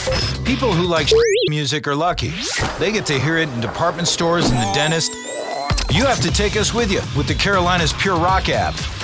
People who like music are lucky. They get to hear it in department stores and the dentist. You have to take us with you with the Carolinas Pure Rock app.